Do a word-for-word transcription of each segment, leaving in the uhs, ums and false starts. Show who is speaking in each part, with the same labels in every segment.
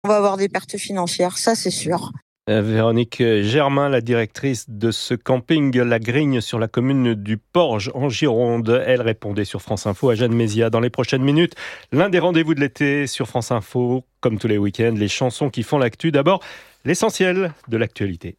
Speaker 1: On va avoir des pertes financières, ça c'est sûr.
Speaker 2: Véronique Germain, la directrice de ce camping La Grigne sur la commune du Porge en Gironde. Elle répondait sur France Info à Jeanne Mézia. Dans les prochaines minutes, l'un des rendez-vous de l'été sur France Info, comme tous les week-ends, les chansons qui font l'actu. D'abord, l'essentiel de l'actualité.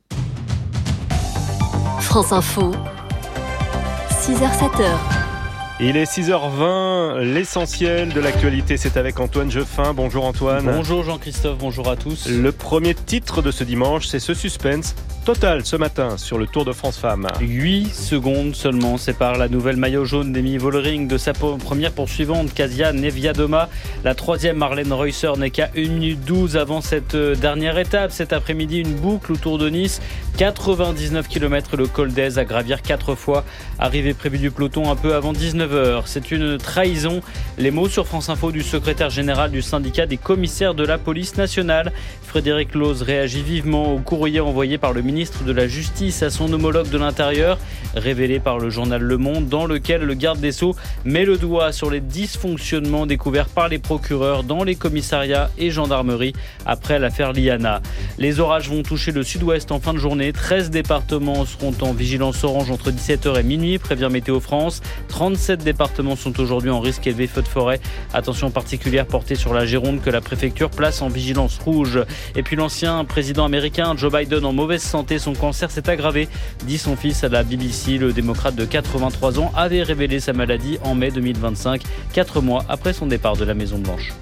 Speaker 3: France Info, six heures sept heures.
Speaker 2: Il est six heures vingt, l'essentiel de l'actualité, c'est avec Antoine Jeffin. Bonjour Antoine.
Speaker 4: Bonjour Jean-Christophe, bonjour à tous.
Speaker 2: Le premier titre de ce dimanche, c'est ce suspense total ce matin sur le Tour de France Femmes.
Speaker 4: huit secondes seulement séparent la nouvelle maillot jaune d'Emi Vollering de sa première poursuivante, Kasia Niewiadoma. La troisième, Marlène Reusser, n'est qu'à une minute douze avant cette dernière étape. Cet après-midi, une boucle autour de Nice, quatre-vingt-dix-neuf kilomètres le col d'Aise à gravir quatre fois. Arrivée prévue du peloton un peu avant dix-neuf heures. C'est une trahison. Les mots sur France Info du secrétaire général du syndicat des commissaires de la police nationale. Frédéric Loz réagit vivement au courrier envoyé par le ministre de la Justice à son homologue de l'Intérieur, révélé par le journal Le Monde, dans lequel le garde des Sceaux met le doigt sur les dysfonctionnements découverts par les procureurs dans les commissariats et gendarmeries après l'affaire Liana. Les orages vont toucher le sud-ouest en fin de journée. treize départements seront en vigilance orange entre dix-sept heures et minuit, prévient Météo France. trente-sept départements sont aujourd'hui en risque élevé feu de forêt. Attention particulière portée sur la Gironde que la préfecture place en vigilance rouge. Et puis l'ancien président américain Joe Biden en mauvaise santé, son cancer s'est aggravé, dit son fils à la B B C. Le démocrate de quatre-vingt-trois ans avait révélé sa maladie en mai deux mille vingt-cinq, quatre mois après son départ de la Maison-Blanche.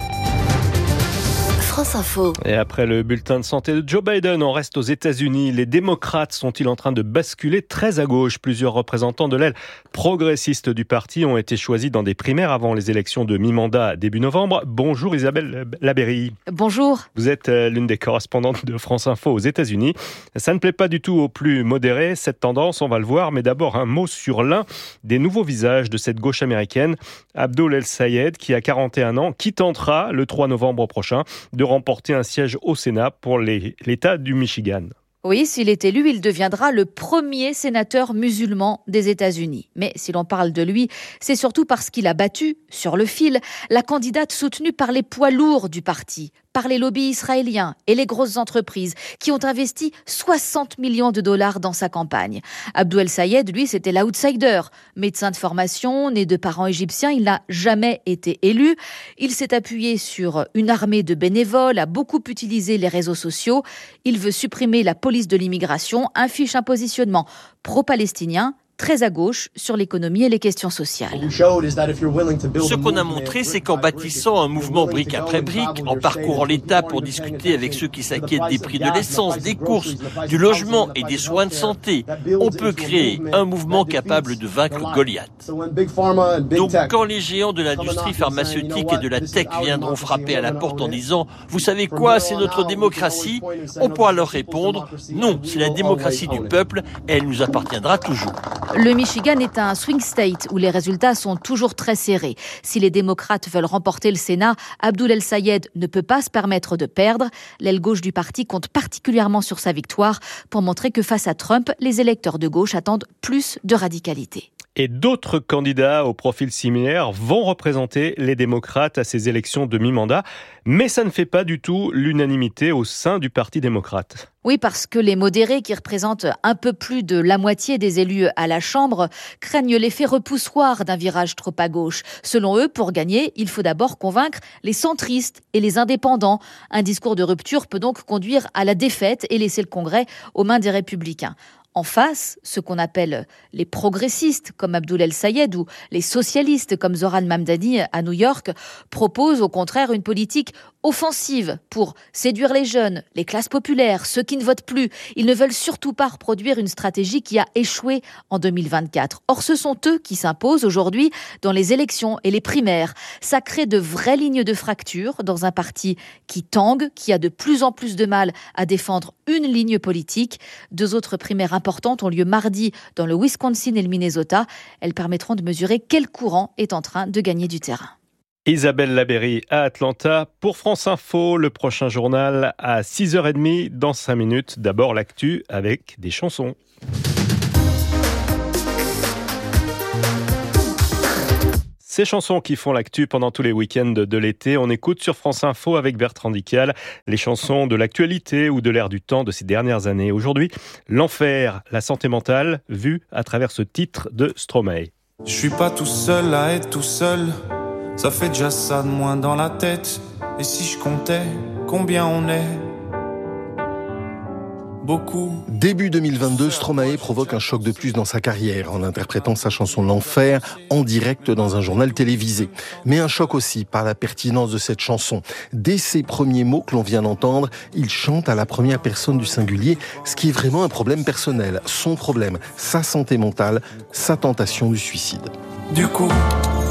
Speaker 3: France Info.
Speaker 2: Et après le bulletin de santé de Joe Biden, on reste aux États-Unis. Les démocrates sont-ils en train de basculer très à gauche? Plusieurs représentants de l'aile progressiste du parti ont été choisis dans des primaires avant les élections de mi-mandat début novembre. Bonjour Isabelle Labeyrie.
Speaker 5: Bonjour.
Speaker 2: Vous êtes l'une des correspondantes de France Info aux États-Unis. Ça ne plaît pas du tout aux plus modérés, cette tendance, on va le voir. Mais d'abord, un mot sur l'un des nouveaux visages de cette gauche américaine, Abdul El-Sayed, qui a quarante et un ans, qui tentera le trois novembre prochain de remporter un siège au Sénat pour les, l'État du Michigan.
Speaker 5: Oui, s'il est élu, il deviendra le premier sénateur musulman des États-Unis. Mais si l'on parle de lui, c'est surtout parce qu'il a battu, sur le fil, la candidate soutenue par les poids lourds du parti, par les lobbies israéliens et les grosses entreprises qui ont investi soixante millions de dollars dans sa campagne. Abdul El-Sayed, lui, c'était l'outsider. Médecin de formation, né de parents égyptiens, il n'a jamais été élu. Il s'est appuyé sur une armée de bénévoles, a beaucoup utilisé les réseaux sociaux. Il veut supprimer la police de l'immigration, affiche un positionnement pro-palestinien, très à gauche sur l'économie et les questions sociales.
Speaker 6: Ce qu'on a montré, c'est qu'en bâtissant un mouvement brique après brique, en parcourant l'État pour discuter avec ceux qui s'inquiètent des prix de l'essence, des courses, du logement et des soins de santé, on peut créer un mouvement capable de vaincre Goliath. Donc quand les géants de l'industrie pharmaceutique et de la tech viendront frapper à la porte en disant « Vous savez quoi, c'est notre démocratie », on pourra leur répondre « Non, c'est la démocratie du peuple et elle nous appartiendra toujours ».
Speaker 5: Le Michigan est un swing state où les résultats sont toujours très serrés. Si les démocrates veulent remporter le Sénat, Abdul El-Sayed ne peut pas se permettre de perdre. L'aile gauche du parti compte particulièrement sur sa victoire pour montrer que face à Trump, les électeurs de gauche attendent plus de radicalité.
Speaker 2: Et d'autres candidats au profil similaire vont représenter les démocrates à ces élections de mi-mandat. Mais ça ne fait pas du tout l'unanimité au sein du Parti démocrate.
Speaker 5: Oui, parce que les modérés, qui représentent un peu plus de la moitié des élus à la Chambre, craignent l'effet repoussoir d'un virage trop à gauche. Selon eux, pour gagner, il faut d'abord convaincre les centristes et les indépendants. Un discours de rupture peut donc conduire à la défaite et laisser le Congrès aux mains des républicains. En face, ce qu'on appelle les progressistes, comme Abdul El-Sayed, ou les socialistes, comme Zohran Mamdani à New York, proposent au contraire une politique offensive pour séduire les jeunes, les classes populaires, ceux qui ne votent plus. Ils ne veulent surtout pas reproduire une stratégie qui a échoué en deux mille vingt-quatre. Or, ce sont eux qui s'imposent aujourd'hui dans les élections et les primaires. Ça crée de vraies lignes de fracture dans un parti qui tangue, qui a de plus en plus de mal à défendre une ligne politique. Deux autres primaires importantes ont lieu mardi dans le Wisconsin et le Minnesota. Elles permettront de mesurer quel courant est en train de gagner du terrain.
Speaker 2: Isabelle Labeyrie à Atlanta pour France Info. Le prochain journal à six heures trente dans cinq minutes. D'abord l'actu avec des chansons. Ces chansons qui font l'actu pendant tous les week-ends de l'été, on écoute sur France Info avec Bertrand Dical les chansons de l'actualité ou de l'air du temps de ces dernières années. Aujourd'hui, l'enfer, la santé mentale, vue à travers ce titre de Stromae.
Speaker 7: Je suis pas tout seul à être tout seul, ça fait déjà ça de moins dans la tête. Et si je comptais combien on est? Beaucoup.
Speaker 8: Début deux mille vingt-deux, Stromae provoque un choc de plus dans sa carrière en interprétant sa chanson L'Enfer en direct dans un journal télévisé. Mais un choc aussi par la pertinence de cette chanson. Dès ses premiers mots que l'on vient d'entendre, il chante à la première personne du singulier, ce qui est vraiment un problème personnel. Son problème, sa santé mentale, sa tentation du suicide.
Speaker 7: Du coup,